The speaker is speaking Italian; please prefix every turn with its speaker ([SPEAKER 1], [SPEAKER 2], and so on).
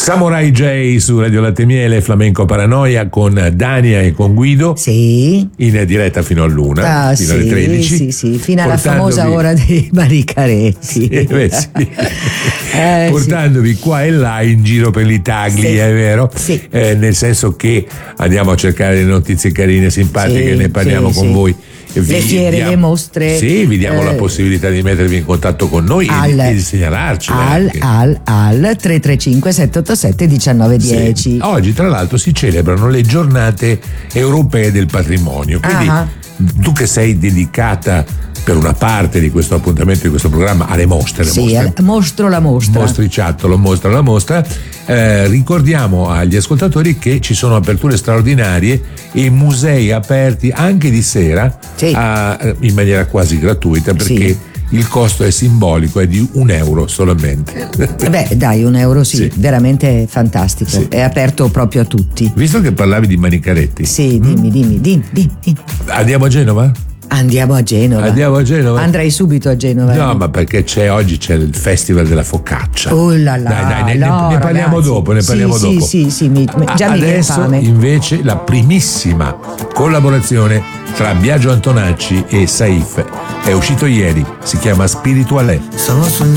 [SPEAKER 1] Samurai J su Radio Latte Miele, Flamenco Paranoia con Dania e con Guido.
[SPEAKER 2] Sì.
[SPEAKER 1] In diretta fino all'una, fino alle 13.
[SPEAKER 2] Sì, fino alla famosa ora dei Maricaretti.
[SPEAKER 1] Portandovi qua e là in giro per l'Italia, è vero?
[SPEAKER 2] Sì.
[SPEAKER 1] Nel senso che andiamo a cercare le notizie carine, simpatiche, ne parliamo con voi.
[SPEAKER 2] Le fiere, le mostre.
[SPEAKER 1] Sì, vi diamo la possibilità di mettervi in contatto con noi e di segnalarci.
[SPEAKER 2] Al 335 787 1910.
[SPEAKER 1] Sì. Oggi, tra l'altro, si celebrano le giornate europee del patrimonio. Quindi tu che sei dedicata per una parte di questo appuntamento, di questo programma, alle mostre.
[SPEAKER 2] Mostro la mostra.
[SPEAKER 1] Mostriciattolo, mostra la mostra. Ricordiamo agli ascoltatori che ci sono aperture straordinarie e musei aperti anche di sera in maniera quasi gratuita, perché il costo è simbolico, è di €1 solamente.
[SPEAKER 2] Beh, dai, €1 sì, veramente fantastico.
[SPEAKER 1] Sì.
[SPEAKER 2] È aperto proprio a tutti.
[SPEAKER 1] Visto che parlavi di Manicaretti.
[SPEAKER 2] Sì, dimmi.
[SPEAKER 1] Andiamo a Genova?
[SPEAKER 2] Andiamo a Genova. Andrei subito a Genova.
[SPEAKER 1] No, ma perché oggi c'è il Festival della Focaccia.
[SPEAKER 2] Oh là là.
[SPEAKER 1] Dai, ne parliamo dopo,
[SPEAKER 2] Sì, già mi viene
[SPEAKER 1] adesso
[SPEAKER 2] fame.
[SPEAKER 1] invece la primissima collaborazione tra Biagio Antonacci e Saif è uscito ieri, si chiama Spiritualè.